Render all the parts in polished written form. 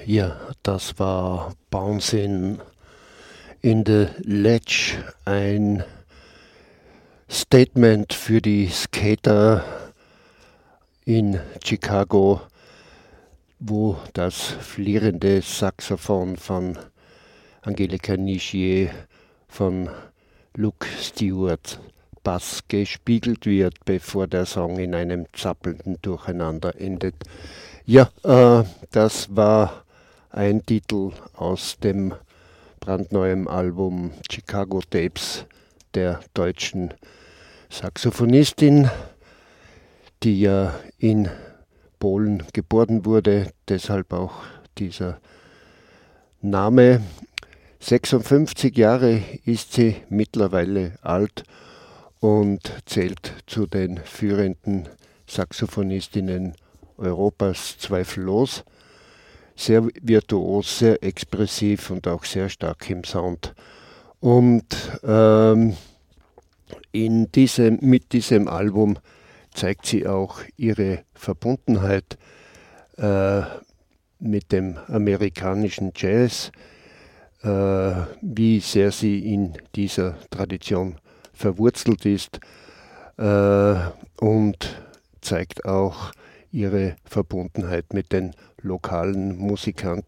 Ja, das war Bouncing in the Ledge, ein Statement für die Skater in Chicago, wo das flirrende Saxophon von Angelika Nichier von Luke Stewart Bass gespiegelt wird, bevor der Song in einem zappelnden Durcheinander endet. Ja, das war ein Titel aus dem brandneuen Album Chicago Tapes der deutschen Saxophonistin, die ja in Polen geboren wurde, deshalb auch dieser Name. 56 Jahre ist sie mittlerweile alt und zählt zu den führenden Saxophonistinnen Europas zweifellos. Sehr virtuos, sehr expressiv und auch sehr stark im Sound. Und mit diesem Album zeigt sie auch ihre Verbundenheit mit dem amerikanischen Jazz, wie sehr sie in dieser Tradition verwurzelt ist, und zeigt auch ihre Verbundenheit mit den lokalen Musikern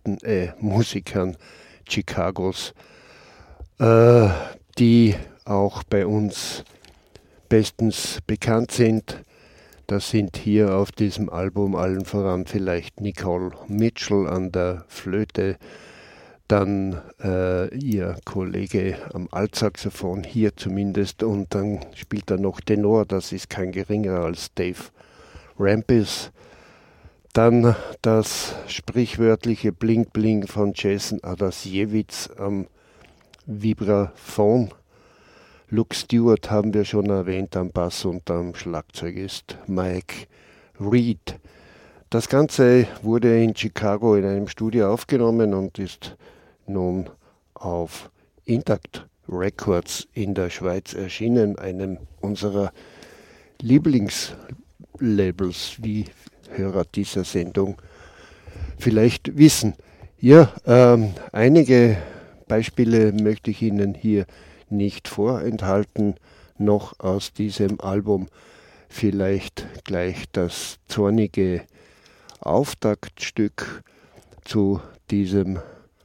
Chicagos, die auch bei uns bestens bekannt sind. Das sind hier auf diesem Album allen voran vielleicht Nicole Mitchell an der Flöte, dann ihr Kollege am Altsaxophon, hier zumindest, und dann spielt er noch Tenor, das ist kein geringerer als Dave Rampis. Dann das sprichwörtliche Bling-Bling von Jason Adasiewicz am Vibraphon. Luke Stewart haben wir schon erwähnt am Bass, und am Schlagzeug ist Mike Reed. Das Ganze wurde in Chicago in einem Studio aufgenommen und ist nun auf Intact Records in der Schweiz erschienen, einem unserer Lieblingslabels, wie Hörer dieser Sendung vielleicht wissen. Ja, einige Beispiele möchte ich Ihnen hier nicht vorenthalten, noch aus diesem Album. Vielleicht gleich das zornige Auftaktstück zu dieser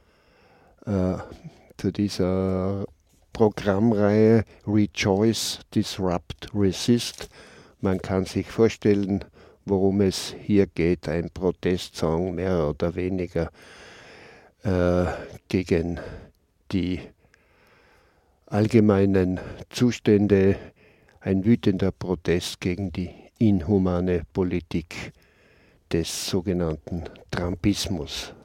Programmreihe Rejoice, Disrupt, Resist. Man kann sich vorstellen, worum es hier geht. Ein Protestsong, mehr oder weniger gegen die allgemeinen Zustände, ein wütender Protest gegen die inhumane Politik des sogenannten Trumpismus.